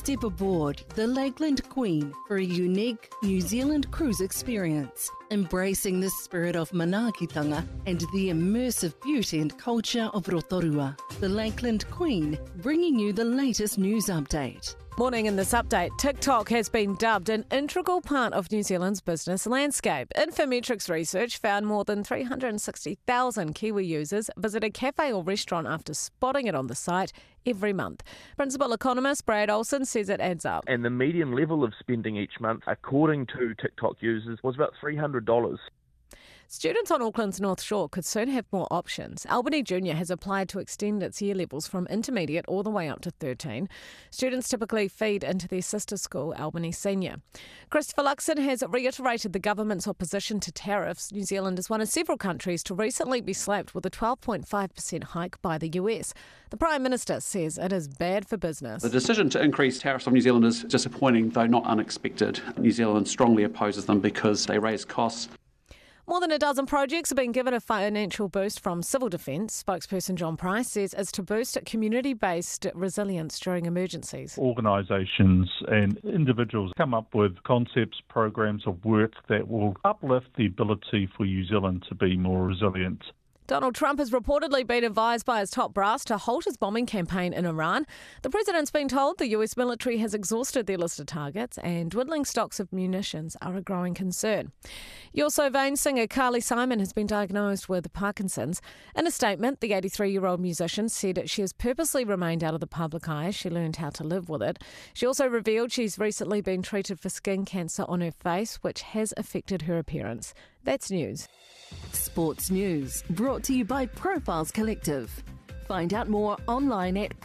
Step aboard the Lakeland Queen for a unique New Zealand cruise experience, embracing the spirit of manaakitanga and the immersive beauty and culture of Rotorua. The Lakeland Queen, bringing you the latest news update. Morning in this update, TikTok has been dubbed an integral part of New Zealand's business landscape. Infometrics research found more than 360,000 Kiwi users visit a cafe or restaurant after spotting it on the site every month. Principal economist Brad Olsen says it adds up. And the median level of spending each month, according to TikTok users, was about $300. Students on Auckland's North Shore could soon have more options. Albany Junior has applied to extend its year levels from intermediate all the way up to 13. Students typically feed into their sister school, Albany Senior. Christopher Luxon has reiterated the government's opposition to tariffs. New Zealand is one of several countries to recently be slapped with a 12.5% hike by the US. The Prime Minister says it is bad for business. The decision to increase tariffs on New Zealand is disappointing, though not unexpected. New Zealand strongly opposes them because they raise costs. More than a dozen projects have been given a financial boost from Civil Defence. Spokesperson John Price says it's to boost community-based resilience during emergencies. Organisations and individuals come up with concepts, programs of work that will uplift the ability for New Zealand to be more resilient. Donald Trump has reportedly been advised by his top brass to halt his bombing campaign in Iran. The president's been told the US military has exhausted their list of targets and dwindling stocks of munitions are a growing concern. You're So Vain singer Carly Simon has been diagnosed with Parkinson's. In a statement, the 83-year-old musician said she has purposely remained out of the public eye as she learned how to live with it. She also revealed she's recently been treated for skin cancer on her face, which has affected her appearance. That's news. Sports news, brought to you by Profiles Collective. Find out more online at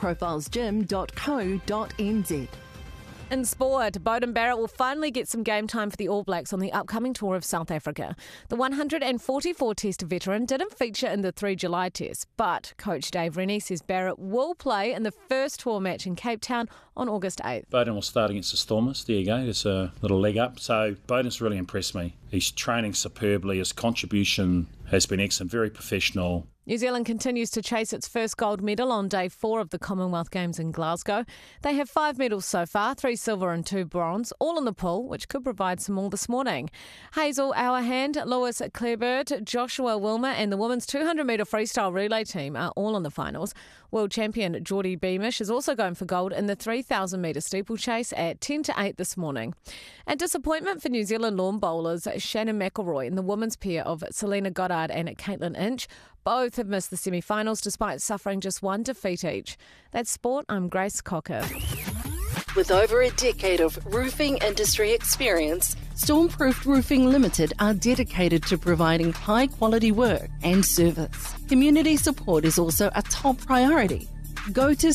profilesgym.co.nz. In sport, Beauden Barrett will finally get some game time for the All Blacks on the upcoming tour of South Africa. The 144-test veteran didn't feature in the 3 July test, but coach Dave Rennie says Barrett will play in the first tour match in Cape Town on August 8th. Beauden will start against the Stormers. There you go, there's a little leg up. So Beauden's really impressed me. He's training superbly. His contribution has been excellent, very professional. New Zealand continues to chase its first gold medal on day 4 of the Commonwealth Games in Glasgow. They have 5 medals so far, 3 silver and 2 bronze, all in the pool, which could provide some more this morning. Hazel Auerhand, Lewis Clareburt, Joshua Wilmer and the women's 200-metre freestyle relay team are all in the finals. World champion Geordie Beamish is also going for gold in the 3,000-metre steeplechase at 10 to 8 this morning. And disappointment for New Zealand lawn bowlers Shannon McElroy and the women's pair of Selena Goddard and Caitlin Inch. Both have missed the semi-finals despite suffering just 1 defeat each. That's sport. I'm Grace Cocker. With over a decade of roofing industry experience, Stormproof Roofing Limited are dedicated to providing high-quality work and service. Community support is also a top priority. Go to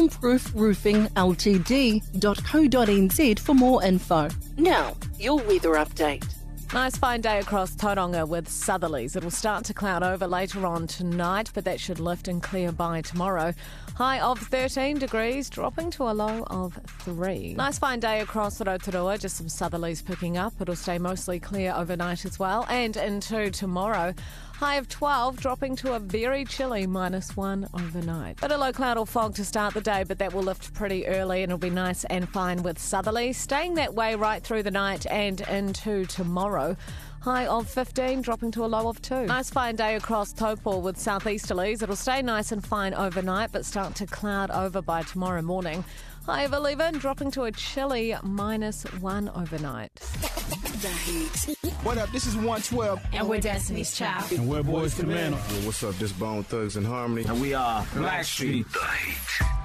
stormproofroofingltd.co.nz for more info. Now, your weather update. Nice fine day across Tauranga with southerlies. It'll start to cloud over later on tonight, but that should lift and clear by tomorrow. High of 13 degrees, dropping to a low of 3. Nice fine day across Rotorua, just some southerlies picking up. It'll stay mostly clear overnight as well, and into tomorrow. High of 12, dropping to a very chilly -1 overnight. Bit of low cloud or fog to start the day, but that will lift pretty early and it'll be nice and fine with southerlies, staying that way right through the night and into tomorrow. High of 15, dropping to a low of 2. Nice fine day across Taupo with southeasterlies. It'll stay nice and fine overnight, but start to cloud over by tomorrow morning. High of 11, dropping to a chilly -1 overnight. The Heat. What up? This is 112. And we're Destiny's Child. And we're Boys to Men. What's up? This Bone Thugs and Harmony. And we are Blackstreet. The Heat.